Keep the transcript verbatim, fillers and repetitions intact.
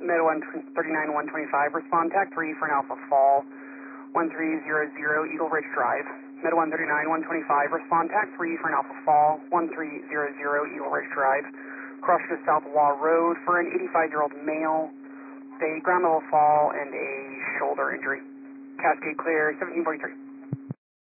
Mid one thirty-nine one twenty-five, respond tag three for an Alpha Fall, one three zero zero Eagle Ridge Drive. Mid one thirty-nine one twenty-five, respond tag three for an Alpha Fall, one three zero zero Eagle Ridge Drive. Cross to South Wall Road for an eighty-five-year-old male, a ground level fall and a shoulder injury. Cascade clear, seventeen forty-three.